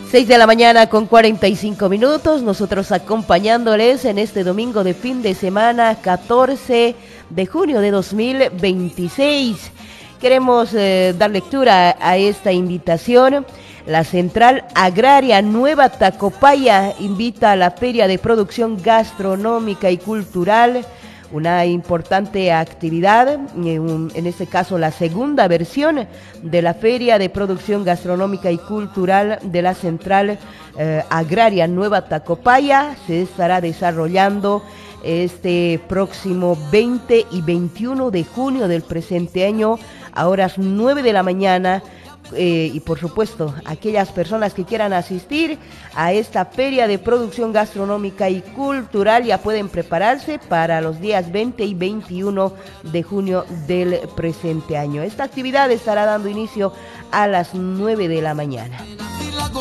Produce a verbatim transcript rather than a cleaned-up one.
seis de la mañana con cuarenta y cinco minutos, nosotros acompañándoles en este domingo de fin de semana, catorce de junio de dos mil veintiséis. Queremos eh, dar lectura a, a esta invitación. La Central Agraria Nueva Tacopaya invita a la Feria de Producción Gastronómica y Cultural, una importante actividad, en este caso la segunda versión de la Feria de Producción Gastronómica y Cultural de la Central eh, Agraria Nueva Tacopaya. Se estará desarrollando este próximo veinte y veintiuno de junio del presente año a horas nueve de la mañana. Eh, y por supuesto, aquellas personas que quieran asistir a esta feria de producción gastronómica y cultural ya pueden prepararse para los días veinte y veintiuno de junio del presente año. Esta actividad estará dando inicio a las nueve de la mañana.